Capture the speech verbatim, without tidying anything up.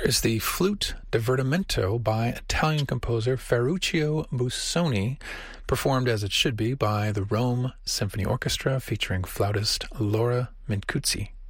There's the Flute Divertimento by Italian composer Ferruccio Busoni, performed as it should be by the Rome Symphony Orchestra featuring flautist Laura Mincuzzi.